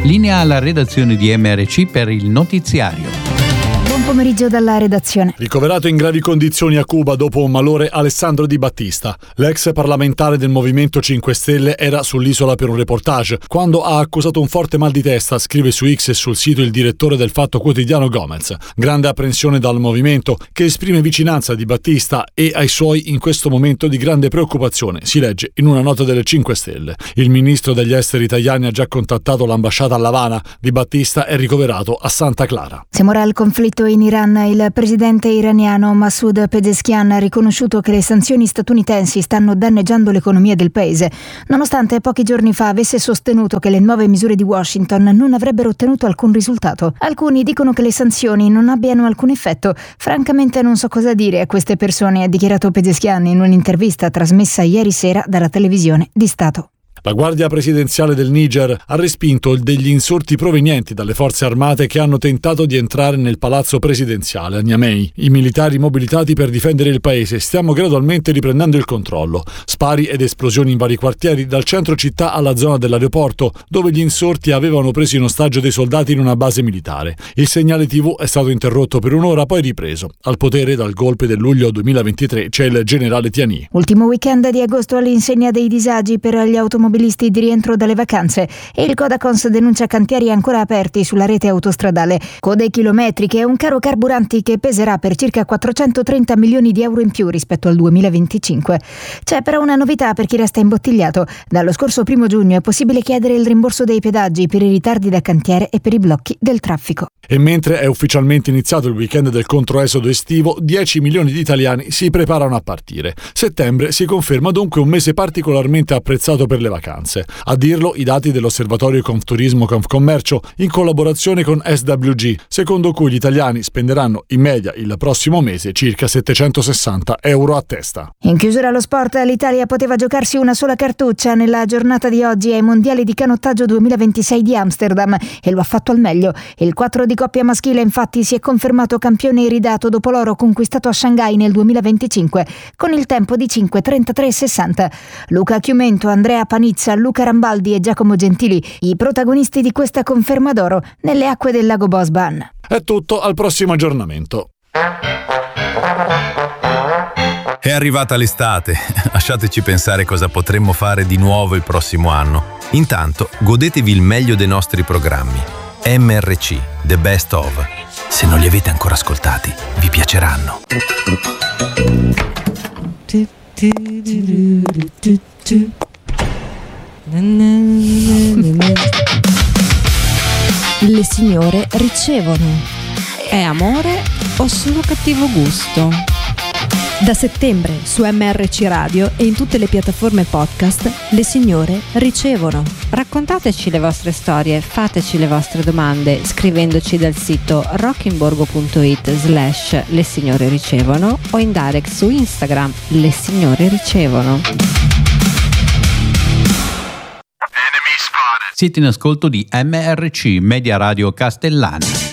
Linea alla redazione di MRC per il notiziario. Buon pomeriggio dalla redazione. Ricoverato in gravi condizioni a Cuba dopo un malore Alessandro Di Battista. L'ex parlamentare del Movimento 5 Stelle era sull'isola per un reportage quando ha accusato un forte mal di testa, scrive su X e sul sito il direttore del Fatto Quotidiano Gomez. Grande apprensione dal movimento, che esprime vicinanza a Di Battista e ai suoi in questo momento di grande preoccupazione, si legge in una nota delle 5 Stelle. Il ministro degli esteri italiani ha già contattato l'ambasciata a L'Avana. Di Battista è ricoverato a Santa Clara. Siamo ora al conflitto in Iran. Il presidente iraniano Masoud Pezeshkian ha riconosciuto che le sanzioni statunitensi stanno danneggiando l'economia del paese, nonostante pochi giorni fa avesse sostenuto che le nuove misure di Washington non avrebbero ottenuto alcun risultato. Alcuni dicono che le sanzioni non abbiano alcun effetto. Francamente non so cosa dire a queste persone, ha dichiarato Pezeshkian in un'intervista trasmessa ieri sera dalla televisione di Stato. La Guardia Presidenziale del Niger ha respinto degli insorti provenienti dalle forze armate che hanno tentato di entrare nel palazzo presidenziale a Niamey. I militari mobilitati per difendere il paese. Stiamo gradualmente riprendendo il controllo. Spari ed esplosioni in vari quartieri, dal centro città alla zona dell'aeroporto, dove gli insorti avevano preso in ostaggio dei soldati in una base militare. Il segnale TV è stato interrotto per un'ora, poi ripreso. Al potere dal golpe del luglio 2023 c'è il generale Tiani. Ultimo weekend di agosto all'insegna dei disagi per gli automobilisti di rientro dalle vacanze, e il Codacons denuncia cantieri ancora aperti sulla rete autostradale, code chilometriche e un caro carburanti che peserà per circa 430 milioni di euro in più rispetto al 2025. C'è però una novità per chi resta imbottigliato. Dallo scorso 1 giugno è possibile chiedere il rimborso dei pedaggi per i ritardi da cantiere e per i blocchi del traffico. E mentre è ufficialmente iniziato il weekend del controesodo estivo, 10 milioni di italiani si preparano a partire. Settembre si conferma dunque un mese particolarmente apprezzato per le vacanze. A dirlo i dati dell'Osservatorio Confturismo Confcommercio in collaborazione con SWG, secondo cui gli italiani spenderanno in media il prossimo mese circa 760 euro a testa. In chiusura allo sport, l'Italia poteva giocarsi una sola cartuccia nella giornata di oggi ai Mondiali di canottaggio 2026 di Amsterdam, e lo ha fatto al meglio. Il 4 di coppia maschile infatti si è confermato campione iridato dopo l'oro conquistato a Shanghai nel 2025 con il tempo di 5:33:60. Luca Chiumento, Andrea Panizza, Luca Rambaldi e Giacomo Gentili, i protagonisti di questa conferma d'oro nelle acque del lago Bosban. È tutto, al prossimo aggiornamento. È arrivata l'estate, lasciateci pensare cosa potremmo fare di nuovo il prossimo anno. Intanto godetevi il meglio dei nostri programmi. MRC, The Best Of. Se non li avete ancora ascoltati, vi piaceranno. Le signore ricevono. È amore o solo cattivo gusto? Da settembre su MRC Radio e in tutte le piattaforme podcast, le signore ricevono. Raccontateci le vostre storie, fateci le vostre domande scrivendoci dal sito rockingborgo.it/le signore ricevono o in direct su Instagram le signore ricevono. Siete in ascolto di MRC Media Radio Castellana.